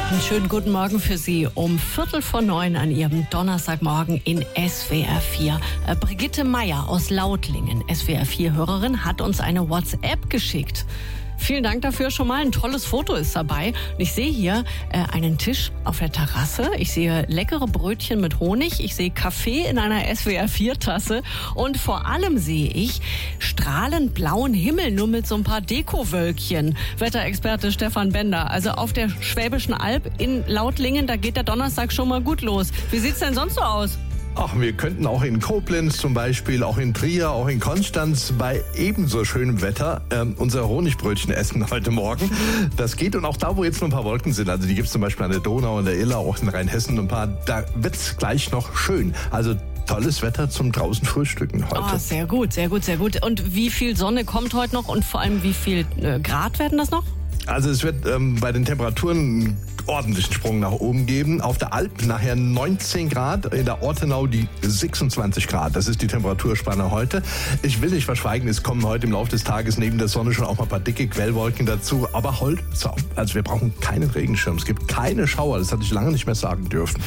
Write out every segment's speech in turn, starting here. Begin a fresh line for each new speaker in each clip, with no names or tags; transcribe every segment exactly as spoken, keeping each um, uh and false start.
Einen schönen guten Morgen für Sie um Viertel vor neun an Ihrem Donnerstagmorgen in S W R vier. Äh, Brigitte Meier aus Lautlingen, S W R vier Hörerin, hat uns eine WhatsApp geschickt. Vielen Dank dafür schon mal. Ein tolles Foto ist dabei. Und ich sehe hier äh, einen Tisch auf der Terrasse. Ich sehe leckere Brötchen mit Honig. Ich sehe Kaffee in einer S W R vier Tasse. Und vor allem sehe ich strahlend blauen Himmel, nur mit so ein paar Dekowölkchen. Wetterexperte Stefan Bender. Also auf der Schwäbischen Alb in Lautlingen, da geht der Donnerstag schon mal gut los. Wie sieht's denn sonst so aus?
Ach, wir könnten auch in Koblenz zum Beispiel, auch in Trier, auch in Konstanz bei ebenso schönem Wetter ähm, unser Honigbrötchen essen heute Morgen. Das geht, und auch da, wo jetzt noch ein paar Wolken sind, also die gibt es zum Beispiel an der Donau und der Iller, auch in Rheinhessen ein paar, da wird's gleich noch schön. Also tolles Wetter zum draußen Frühstücken heute.
Oh, sehr gut, sehr gut, sehr gut. Und wie viel Sonne kommt heute noch und vor allem wie viel äh, Grad werden das noch?
Also es wird ähm, bei den Temperaturen einen ordentlichen Sprung nach oben geben. Auf der Alp nachher neunzehn Grad, in der Ortenau die sechsundzwanzig Grad. Das ist die Temperaturspanne heute. Ich will nicht verschweigen, es kommen heute im Laufe des Tages neben der Sonne schon auch mal ein paar dicke Quellwolken dazu. Aber heute, also wir brauchen keinen Regenschirm. Es gibt keine Schauer, das hatte ich lange nicht mehr sagen dürfen.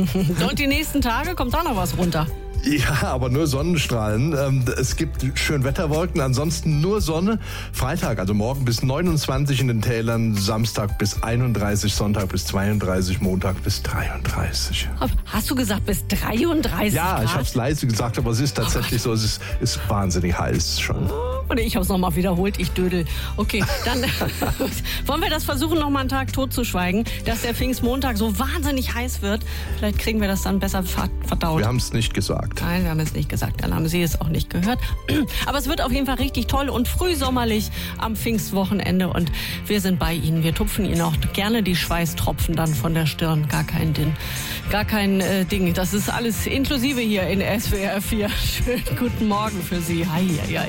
Und die nächsten Tage kommt da noch was runter?
Ja, aber nur Sonnenstrahlen. Es gibt Schönwetterwolken, ansonsten nur Sonne. Freitag, also morgen bis neunundzwanzig in den Tälern, Samstag bis einunddreißig, Sonntag bis zweiunddreißig, Montag bis dreiunddreißig.
Hast du gesagt bis dreiunddreißig
Ja,
Grad?
ich habe es leise gesagt, aber es ist tatsächlich oh so, es ist, ist wahnsinnig heiß schon.
Und ich habe es nochmal wiederholt, ich dödel. Okay, dann wollen wir das versuchen, nochmal einen Tag totzuschweigen, dass der Pfingstmontag so wahnsinnig heiß wird. Vielleicht kriegen wir das dann besser verdaut.
Wir haben es nicht gesagt.
Nein, wir haben es nicht gesagt. Dann haben Sie es auch nicht gehört. Aber es wird auf jeden Fall richtig toll und frühsommerlich am Pfingstwochenende. Und wir sind bei Ihnen. Wir tupfen Ihnen auch gerne die Schweißtropfen dann von der Stirn. Gar kein Ding. Gar kein äh, Ding. Das ist alles inklusive hier in S W R vier. Schönen guten Morgen für Sie. Hi, hi, hi.